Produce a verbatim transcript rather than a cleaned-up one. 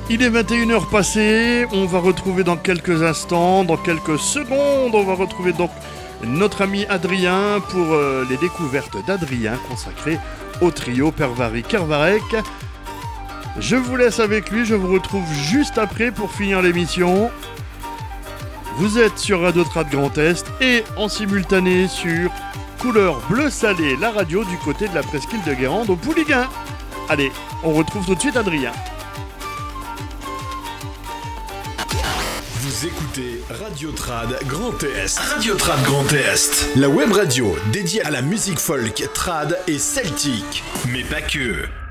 Il est vingt et une heures passées, on va retrouver dans quelques instants, dans quelques secondes, on va retrouver donc notre ami Adrien pour euh, les découvertes d'Adrien consacrées au trio Pervari-Kervarek. Je vous laisse avec lui, je vous retrouve juste après pour finir l'émission. Vous êtes sur Radio Trad Grand Est et en simultané sur Couleur Bleu Salé, la radio du côté de la presqu'île de Guérande au Pouliguen. Allez, on retrouve tout de suite Adrien. Vous écoutez Radio Trad Grand Est. Radio Trad Grand Est. La web radio dédiée à la musique folk, trad et celtique. Mais pas que.